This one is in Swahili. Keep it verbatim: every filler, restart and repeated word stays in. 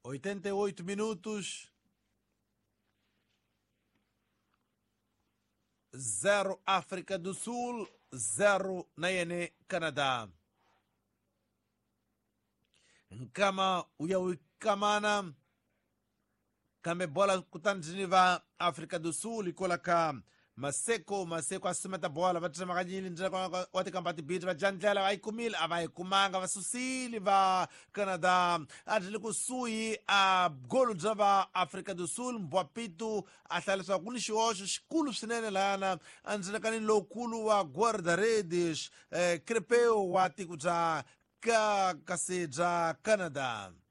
oitenta e oito minutos. Zero África do Sul, zero na Yene, Canadá. Nkama uyawikamana kame bola kutanjiniva África do Sul ikolaka maseko maseko asimata bola vatama kanyili njira wati kampati bit vajandlela vaikumila avaikumanga vasusili va Canadá adili kusui a golu java África do Sul mbwapitu ahlaliswa kuni xihoxo xikulu swinene lana anjina kanini lowukulu wa guarda-redes eh, Crepeu wa tiko bya ka kasi bya Canada.